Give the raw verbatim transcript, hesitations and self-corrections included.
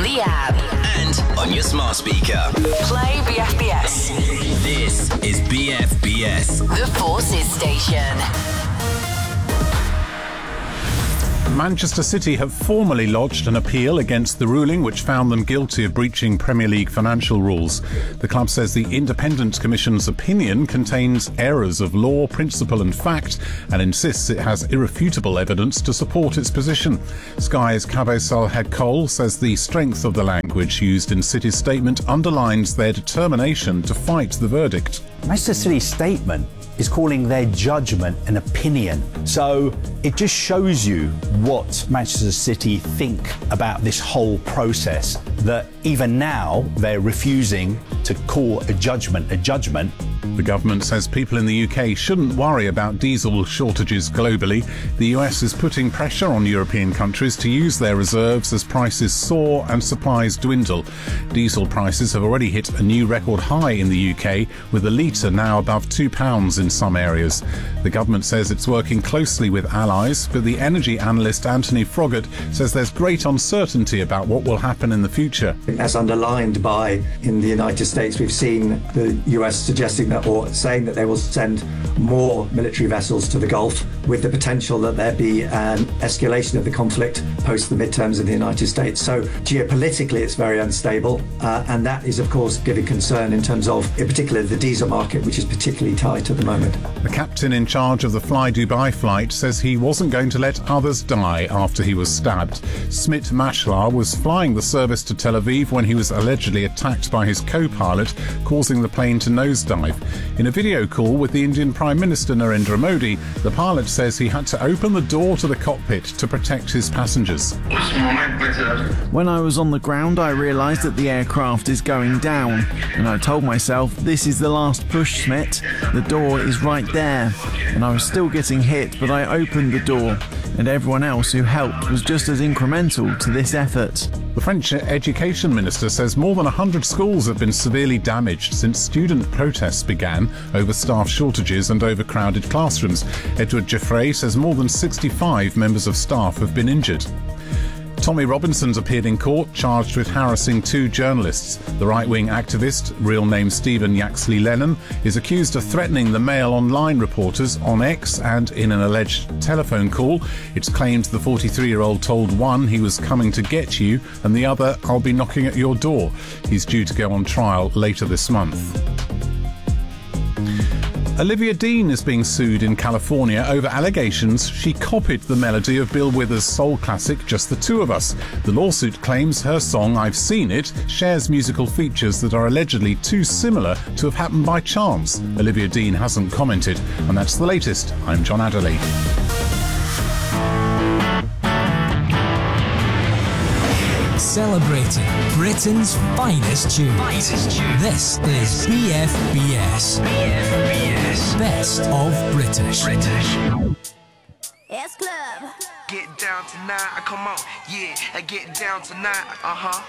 the app. And on your smart speaker. Play B F B S. This is B F B S. The Forces Station. Manchester City have formally lodged an appeal against the ruling which found them guilty of breaching Premier League financial rules. The club says the Independent Commission's opinion contains errors of law, principle and fact and insists it has irrefutable evidence to support its position. Sky's Cabe Salhed Cole says the strength of the language used in City's statement underlines their determination to fight the verdict. Manchester City's statement is calling their judgment an opinion. So it just shows you what Manchester City think about this whole process, that even now they're refusing to call a judgment a judgment. The government says people in the U K shouldn't worry about diesel shortages globally. The U S is putting pressure on European countries to use their reserves as prices soar and supplies dwindle. Diesel prices have already hit a new record high in the U K, with a litre now above two pounds in some areas. The government says it's working closely with allies, but the energy analyst Anthony Froggatt says there's great uncertainty about what will happen in the future. As underlined by, in the United States, we've seen the U S suggesting that, or saying that they will send more military vessels to the Gulf, with the potential that there be an escalation of the conflict post the midterms in the United States. So geopolitically it's very unstable, uh, and that is of course giving concern in terms of, in particular, the diesel market, which is particularly tight at the moment. The captain in charge of the Fly Dubai flight says he wasn't going to let others die after he was stabbed. Smit Mashlar was flying the service to Tel Aviv when he was allegedly attacked by his co-pilot, causing the plane to nosedive. In a video call with the Indian Prime Minister Narendra Modi, the pilot says he had to open the door to the cockpit to protect his passengers. When I was on the ground, I realised that the aircraft is going down, and I told myself, this is the last push, Smit. The door is right there. And I was still getting hit, but I opened the door, and everyone else who helped was just as incremental to this effort. The French Education Minister says more than one hundred schools have been severely damaged since student protests began over staff shortages and overcrowded classrooms. Edward Geoffrey says more than sixty-five members of staff have been injured. Tommy Robinson's appeared in court, charged with harassing two journalists. The right-wing activist, real name Stephen Yaxley Lennon, is accused of threatening the Mail Online reporters on X, and in an alleged telephone call, it's claimed the forty-three-year-old told one he was coming to get you and the other, I'll be knocking at your door. He's due to go on trial later this month. Olivia Dean is being sued in California over allegations she copied the melody of Bill Withers' soul classic Just the Two of Us. The lawsuit claims her song I've Seen It shares musical features that are allegedly too similar to have happened by chance. Olivia Dean hasn't commented, and that's the latest. I'm John Adderley. Celebrating Britain's finest tunes. Finest tunes. This is B F B S. B F B S. Best of British. British. S Club. Get down tonight, come on, yeah, get down tonight, uh-huh.